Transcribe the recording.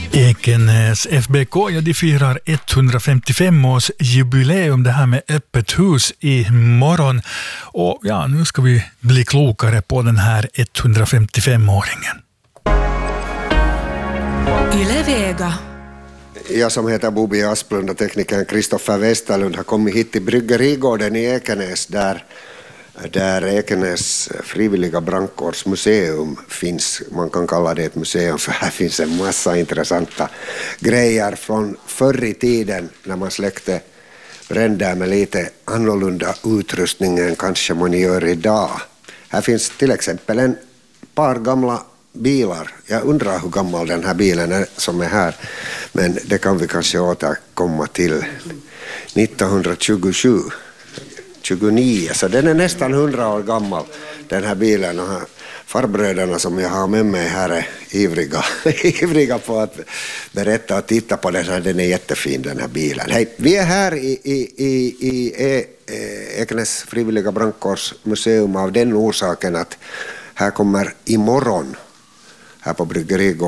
Ekenäs FBK, ja, de firar 155-årsjubileum, det här med öppet hus i morgon. Och ja, nu ska vi bli klokare på den här 155-åringen. Yle Vega. Jag som heter Bobi Asplund och teknikern Kristoffer Westerlund har kommit hit till Bryggerigården i Ekenäs där Ekenäs frivilliga brandkårsmuseum finns. Man kan kalla det ett museum för här finns en massa intressanta grejer från förr i tiden när man släckte bränder med lite annorlunda utrustning än kanske man gör idag. Här finns till exempel en par gamla bilar. Jag undrar hur gammal den här bilen är som är här, men det kan vi kanske återkomma till. 1927, 29, så den är nästan 100 år gammal, den här bilen. Och farbröderna som jag har med mig här är ivriga på att berätta och titta på den här. Den är jättefin, den här bilen. Hej, vi är här i Ekenäs frivilliga brandkårsmuseum av den orsaken att här kommer imorgon här på Bryggerigården